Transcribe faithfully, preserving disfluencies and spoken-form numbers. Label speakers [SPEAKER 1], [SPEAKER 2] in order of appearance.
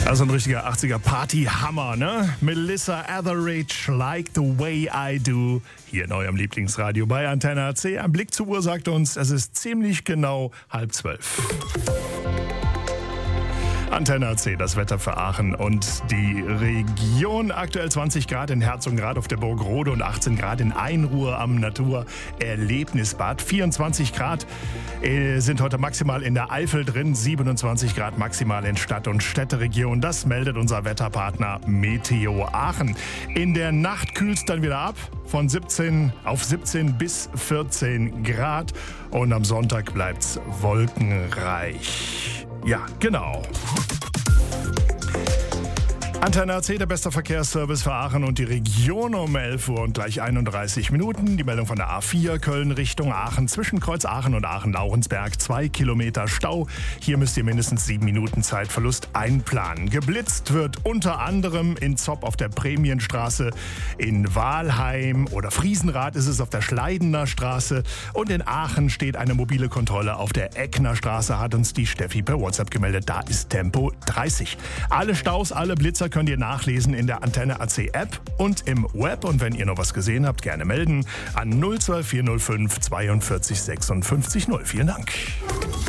[SPEAKER 1] Also ein richtiger achtziger Party-Hammer, ne? Melissa Etheridge, Like the Way I Do, hier in eurem Lieblingsradio bei Antenne A C. Ein Blick zur Uhr sagt uns, es ist ziemlich genau halb zwölf. Antenne A C, das Wetter für Aachen und die Region. Aktuell zwanzig Grad in Herzogenrath auf der Burg Rode und achtzehn Grad in Einruhr am Naturerlebnisbad. vierundzwanzig Grad äh, sind heute maximal in der Eifel drin, siebenundzwanzig Grad maximal in Stadt- und Städteregion. Das meldet unser Wetterpartner Meteo Aachen. In der Nacht kühlt es dann wieder ab von siebzehn auf siebzehn bis vierzehn Grad und am Sonntag bleibt es wolkenreich. Ja, genau. Antenne A C, der beste Verkehrsservice für Aachen und die Region um elf Uhr und gleich einunddreißig Minuten. Die Meldung von der A vier Köln Richtung Aachen zwischen Kreuz Aachen und Aachen-Laurensberg. Zwei Kilometer Stau. Hier müsst ihr mindestens sieben Minuten Zeitverlust einplanen. Geblitzt wird unter anderem in Zopp auf der Prämienstraße, in Wahlheim oder Friesenrath ist es auf der Schleidener Straße und in Aachen steht eine mobile Kontrolle auf der Eckner Straße, hat uns die Steffi per WhatsApp gemeldet. Da ist Tempo dreißig. Alle Staus, alle Blitzer könnt ihr nachlesen in der Antenne A C App und im Web. Und wenn ihr noch was gesehen habt, gerne melden an null zwei vier null fünf zweiundvierzig sechsundfünfzig null. Vielen Dank.